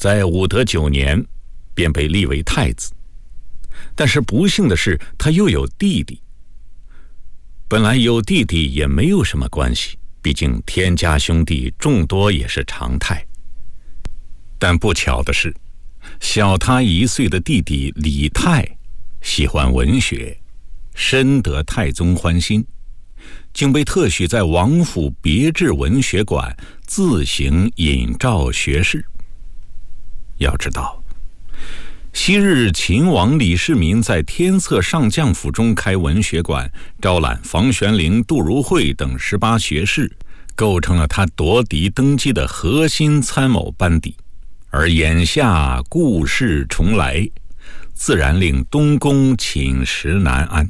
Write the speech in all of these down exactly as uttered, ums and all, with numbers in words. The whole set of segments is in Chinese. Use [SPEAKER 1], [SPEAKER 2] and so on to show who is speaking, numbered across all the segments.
[SPEAKER 1] 在武德九年便被立为太子。但是不幸的是，他又有弟弟。本来有弟弟也没有什么关系，毕竟天家兄弟众多也是常态。但不巧的是，小他一岁的弟弟李泰喜欢文学，深得太宗欢心，竟被特许在王府别致文学馆自行引召学士。要知道，昔日秦王李世民在天策上将府中开文学馆，招揽房玄龄、杜如晦等十八学士，构成了他夺嫡登基的核心参谋班底。而眼下故事重来，自然令东宫寝食难安。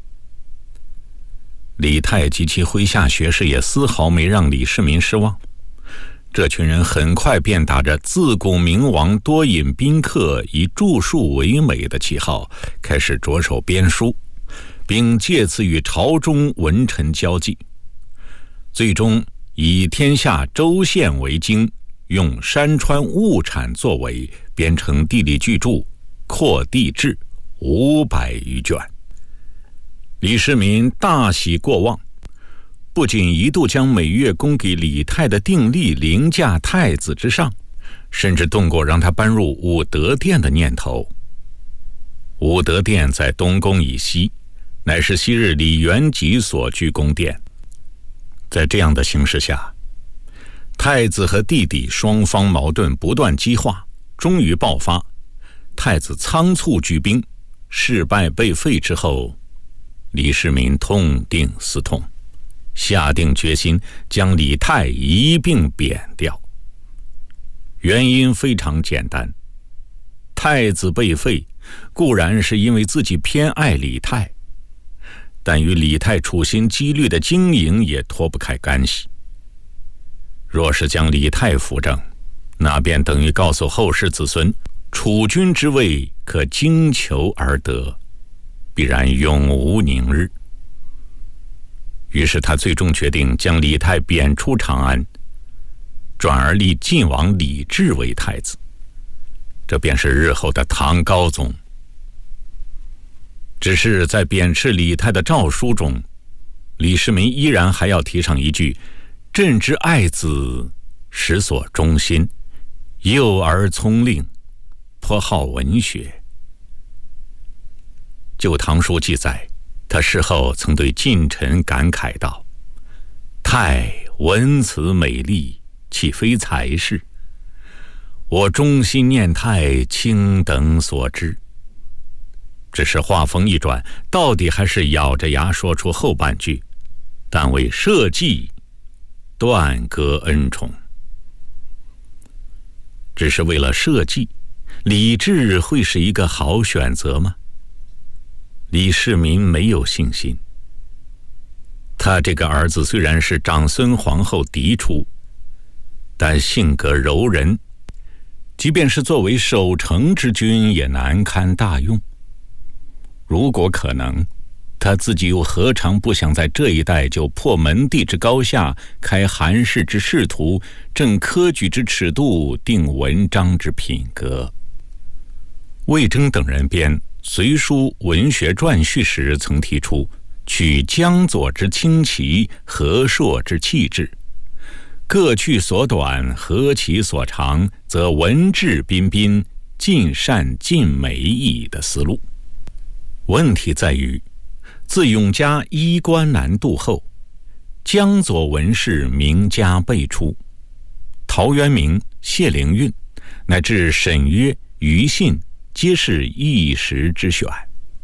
[SPEAKER 1] 李泰及其麾下学士也丝毫没让李世民失望，这群人很快便打着自古明王多引宾客，以著述为美的旗号，开始着手编书，并借此与朝中文臣交际，最终以天下州县为经，用山川物产作为，编成地理巨著《扩地志》五百余卷。李世民大喜过望，不仅一度将每月供给李泰的定例凌驾太子之上，甚至动过让他搬入武德殿的念头。武德殿在东宫以西，乃是昔日李元吉所居宫殿。在这样的形势下，太子和弟弟双方矛盾不断激化，终于爆发。太子仓促举兵，事败被废之后，李世民痛定思痛，下定决心将李泰一并贬掉。原因非常简单，太子被废固然是因为自己偏爱李泰，但与李泰处心积虑的经营也脱不开干系。若是将李泰扶正，那便等于告诉后世子孙，储君之位可经求而得，必然永无宁日。于是他最终决定将李泰贬出长安，转而立晋王李治为太子，这便是日后的唐高宗。只是在贬斥李泰的诏书中，李世民依然还要提上一句：朕之爱子，实所忠心，幼而聪令，颇好文学。旧唐书记载，他事后曾对近臣感慨道：泰文辞美丽，岂非才士？我忠心念泰，卿等所知。只是话锋一转，到底还是咬着牙说出后半句：但为社稷，断割恩宠。只是为了社稷，李治会是一个好选择吗？李世民没有信心。他这个儿子虽然是长孙皇后嫡出，但性格柔仁，即便是作为守城之君也难堪大用。如果可能，他自己又何尝不想在这一代就破门第之高下，开韩氏之仕途，正科举之尺度，定文章之品格。魏征等人编《隋书文学传序》时曾提出，取江左之清奇，和硕之气质，各去所短，合其所长，则文质彬彬，尽善尽美矣的思路。问题在于，自永嘉衣冠南渡后，江左文士名家辈出，陶渊明、谢灵运乃至沈约、庾信皆是一时之选。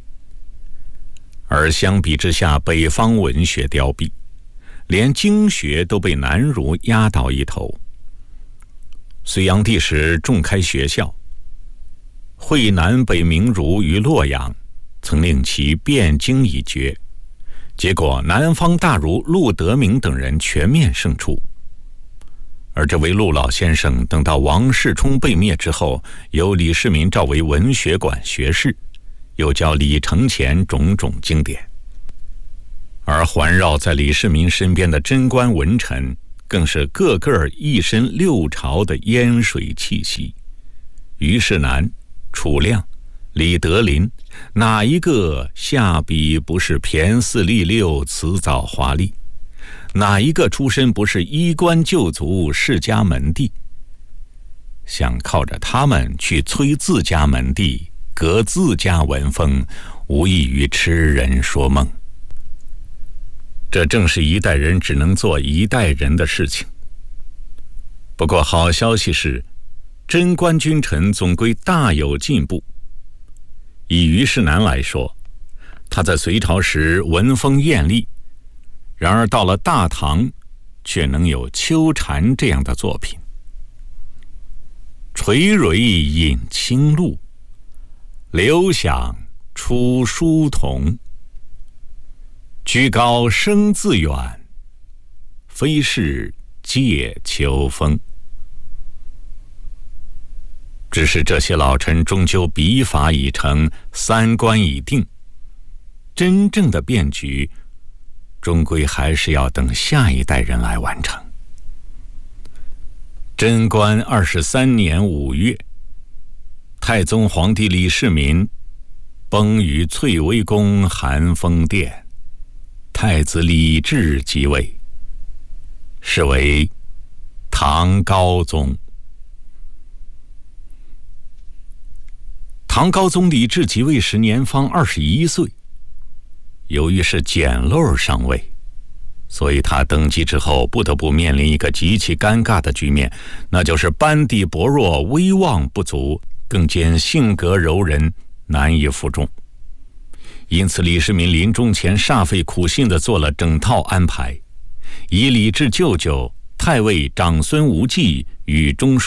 [SPEAKER 1] 而相比之下，北方文学凋敝，连经学都被南儒压倒一头。隋炀帝时重开学校，会南北名儒于洛阳，曾令其辩经以决，结果南方大儒陆德明等人全面胜出。而这位陆老先生等到王世充被灭之后，由李世民召为文学馆学士，又教李承乾种种经典。而环绕在李世民身边的贞观文臣，更是个个一身六朝的烟水气息， 虞世南、楚亮、李德林，哪一个下笔不是骈四俪六，辞藻华丽？哪一个出身不是衣冠旧族、世家门第？想靠着他们去催自家门第、革自家文风，无异于痴人说梦。这正是一代人只能做一代人的事情。不过好消息是，贞观君臣总归大有进步。以虞世南来说，他在隋朝时文风艳丽，然而到了大唐，却能有秋蝉这样的作品。垂緌饮清露，流响出书童。居高声自远，非是藉秋风。只是这些老臣终究笔法已成，三观已定，真正的变局终归还是要等下一代人来完成。贞观二十三年五月，太宗皇帝李世民崩于翠微宫寒风殿，太子李治即位，是为唐高宗。唐高宗李治即位时年方二十一岁，由于是捡漏上位，所以他登基之后不得不面临一个极其尴尬的局面，那就是班底薄弱，威望不足，更兼性格柔人，难以服众。因此李世民临终前煞费苦心地做了整套安排，以李治舅舅太尉长孙无忌与中